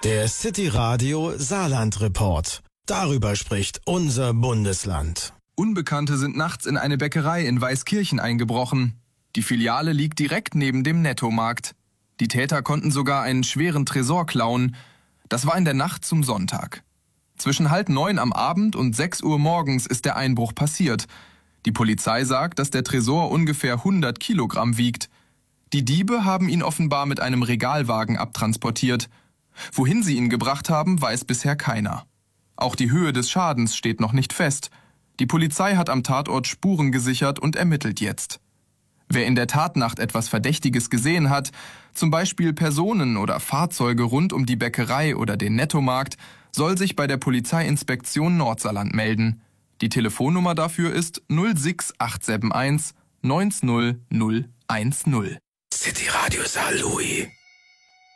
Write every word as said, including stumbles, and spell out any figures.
Der City Radio Saarland Report. Darüber spricht unser Bundesland. Unbekannte sind nachts in eine Bäckerei in Weißkirchen eingebrochen. Die Filiale liegt direkt neben dem Nettomarkt. Die Täter konnten sogar einen schweren Tresor klauen. Das war in der Nacht zum Sonntag. Zwischen halb neun am Abend und sechs Uhr morgens ist der Einbruch passiert. Die Polizei sagt, dass der Tresor ungefähr hundert Kilogramm wiegt. Die Diebe haben ihn offenbar mit einem Regalwagen abtransportiert. Wohin sie ihn gebracht haben, weiß bisher keiner. Auch die Höhe des Schadens steht noch nicht fest. Die Polizei hat am Tatort Spuren gesichert und ermittelt jetzt. Wer in der Tatnacht etwas Verdächtiges gesehen hat, zum Beispiel Personen oder Fahrzeuge rund um die Bäckerei oder den Nettomarkt, soll sich bei der Polizeiinspektion Nordsaarland melden. Die Telefonnummer dafür ist null sechs acht sieben eins neun null null eins null. City Radio Saarlouis.